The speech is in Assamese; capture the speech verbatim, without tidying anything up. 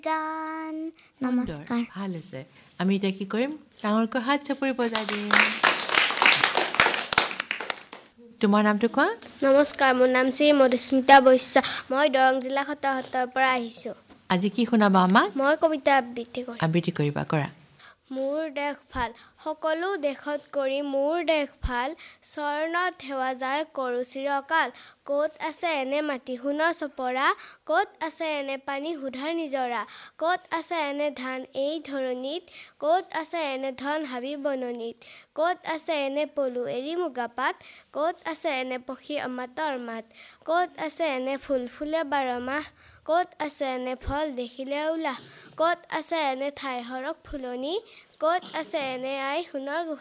গান সুন্দৰ, নমস্কাৰ ভাল হৈছে আমি এতিয়া কি কৰিম ডাঙৰকৈ হাত চাপৰি বজাই দিম তোমাৰ নামটো কোৱা নমস্কাৰ মোৰ নাম শ্ৰী মধুস্মিতা বৈশ্য মই দৰং জিলা খটাহতৰ পৰা আহিছোঁ আজি কি শুনাবা আমাক মই কবিতা আবৃত্তি কৰিম আবৃত্তি কৰিবা কৰা মোৰ দেশ ভাল সকলো দেশত কৰি মোৰ দেশ ভাল চৰণত সেৱা যাৰ কৰো চিৰকাল ক'ত আছে এনে মাটি সোণৰ চপৰা ক'ত আছে এনে পানী সুধাৰ নিজৰা ক'ত আছে এনে ধান এই ধৰণিত ক'ত আছে এনে ধন হাবি বননিত ক'ত আছে এনে পলু এৰি মুগা পাত ক'ত আছে এনে পক্ষী অমাতৰ মাত ক'ত আছে এনে ফুল ফুলে বাৰ মাহ ক'ত আছে এনে ফল দেখিলে উলাহ ক'ত আছে এনে ঠাই হৰক ফুলনি ক'ত আছে এনে আই সোণৰ